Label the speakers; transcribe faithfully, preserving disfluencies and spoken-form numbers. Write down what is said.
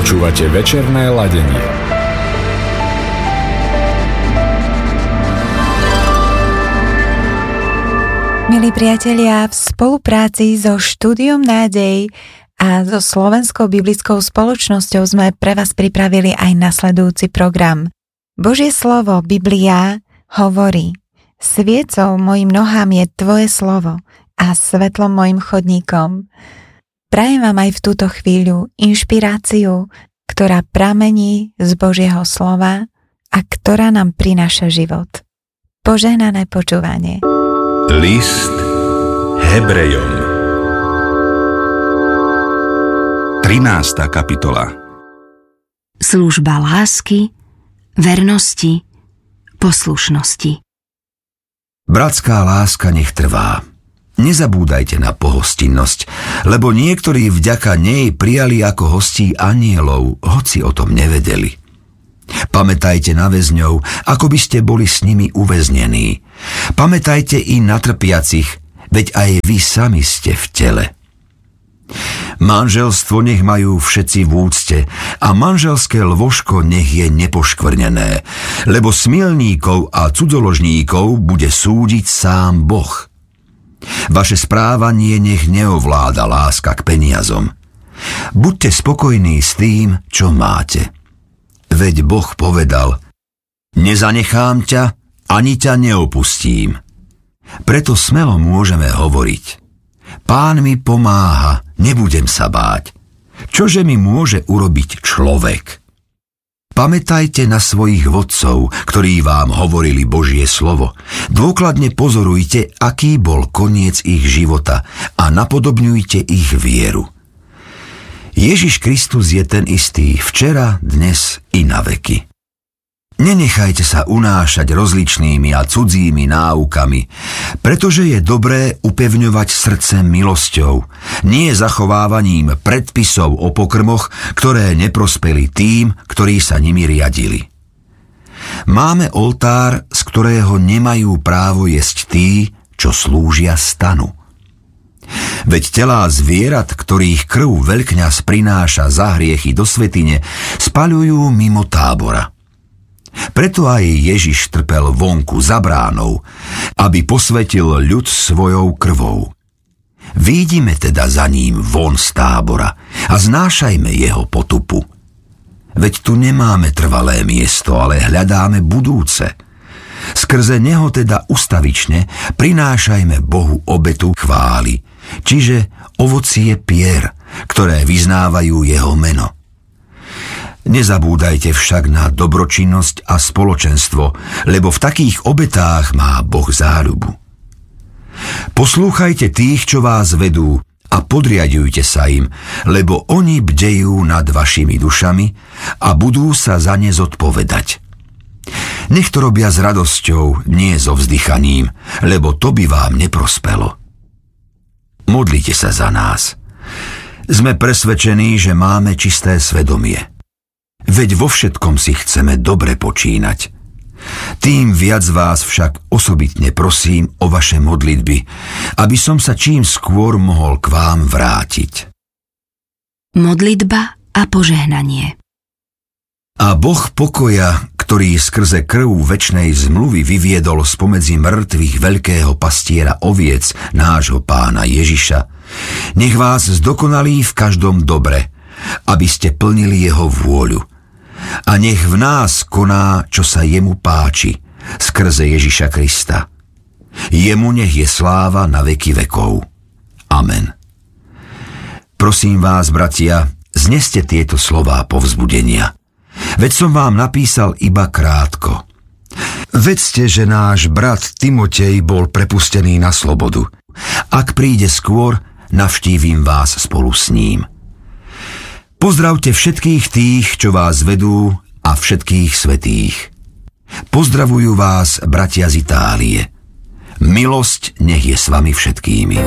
Speaker 1: Počúvate večerné ladenie.
Speaker 2: Milí priatelia, v spolupráci so Štúdiom Nádej a so Slovenskou biblickou spoločnosťou sme pre vás pripravili aj nasledujúci program. Božie slovo, Biblia, hovorí: Sviecou mojim nohám je tvoje slovo a svetlom mojim chodníkom. Prajem vám aj v túto chvíľu inšpiráciu, ktorá pramení z Božieho slova a ktorá nám prináša život. Požehnané počúvanie.
Speaker 3: List Hebrejom, trinásta kapitola.
Speaker 4: Služba lásky, vernosti, poslušnosti.
Speaker 5: Bratská láska nech trvá. Nezabúdajte na pohostinnosť, lebo niektorí vďaka nej prijali ako hostí anielov, hoci o tom nevedeli. Pamätajte na väzňov, ako by ste boli s nimi uväznení. Pamätajte i na trpiacich, veď aj vy sami ste v tele. Manželstvo nech majú všetci v úcte a manželské lôžko nech je nepoškvrnené, lebo smilníkov a cudzoložníkov bude súdiť sám Boh. Vaše správanie nech neovláda láska k peniazom. Buďte spokojní s tým, čo máte. Veď Boh povedal: nezanechám ťa, ani ťa neopustím. Preto smelo môžeme hovoriť: Pán mi pomáha, nebudem sa báť. Čože mi môže urobiť človek? Pamätajte na svojich vodcov, ktorí vám hovorili Božie slovo. Dôkladne pozorujte, aký bol koniec ich života a napodobňujte ich vieru. Ježiš Kristus je ten istý včera, dnes i na veky. Nenechajte sa unášať rozličnými a cudzími náukami, pretože je dobré upevňovať srdce milosťou, nie zachovávaním predpisov o pokrmoch, ktoré neprospeli tým, ktorí sa nimi riadili. Máme oltár, z ktorého nemajú právo jesť tí, čo slúžia stanu. Veď telá zvierat, ktorých krv veľkňaz prináša za hriechy do svätyne, spaľujú mimo tábora. Preto aj Ježiš trpel vonku za bránou, aby posvetil ľud svojou krvou. Výjdime teda za ním von z tábora a znášajme jeho potupu. Veď tu nemáme trvalé miesto, ale hľadáme budúce. Skrze neho teda ustavične prinášajme Bohu obetu chvály, čiže ovocie pier, ktoré vyznávajú jeho meno. Nezabúdajte však na dobročinnosť a spoločenstvo, lebo v takých obetách má Boh záľubu. Poslúchajte tých, čo vás vedú, a podriaďujte sa im, lebo oni bdejú nad vašimi dušami a budú sa za ne zodpovedať. Nech to robia s radosťou, nie so vzdychaním, lebo to by vám neprospelo. Modlite sa za nás. Sme presvedčení, že máme čisté svedomie. Veď vo všetkom si chceme dobre počínať. Tým viac vás však osobitne prosím o vaše modlitby, aby som sa čím skôr mohol k vám vrátiť.
Speaker 4: Modlitba a požehnanie.
Speaker 5: A Boh pokoja, ktorý skrze krv večnej zmluvy vyviedol spomedzi mŕtvych veľkého pastiera oviec, nášho Pána Ježiša, nech vás zdokonalí v každom dobre, aby ste plnili jeho vôľu. A nech v nás koná, čo sa jemu páči, skrze Ježiša Krista. Jemu nech je sláva na veky vekov. Amen. Prosím vás, bratia, zneste tieto slová povzbudenia. Veď som vám napísal iba krátko. Vedzte, že náš brat Timotej bol prepustený na slobodu. Ak príde skôr, navštívim vás spolu s ním. Pozdravte všetkých tých, čo vás vedú, a všetkých svätých. Pozdravujú vás bratia z Itálie. Milosť nech je s vami všetkými.